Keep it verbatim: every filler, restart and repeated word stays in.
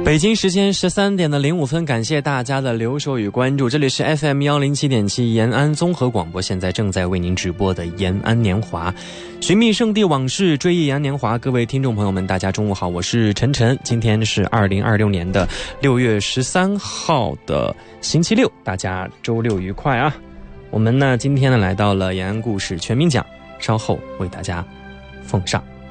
北京时间十三点的零五分，感谢大家的留守与关注。这里是 F M 一零七点七延安综合广播，现在正在为您直播的延安年华，寻觅圣地往事，追忆延安年华。各位听众朋友们，大家中午好，我是晨晨。今天是二零二六年的六月十三号的星期六，大家周六愉快啊！我们呢，今天呢来到了延安故事全民讲，稍后为大家奉上。